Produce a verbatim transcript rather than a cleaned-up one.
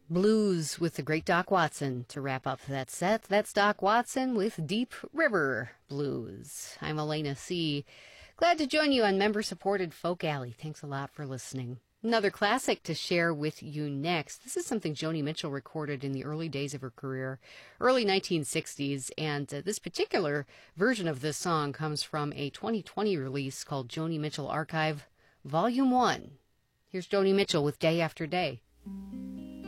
Blues with the great Doc Watson to wrap up that set. That's Doc Watson with Deep River Blues. I'm Elena C. Glad to join you on member-supported Folk Alley. Thanks a lot for listening. Another classic to share with you next. This is something Joni Mitchell recorded in the early days of her career, early nineteen sixties, and uh, this particular version of this song comes from a twenty twenty release called Joni Mitchell Archive Volume one. Here's Joni Mitchell with Day After Day.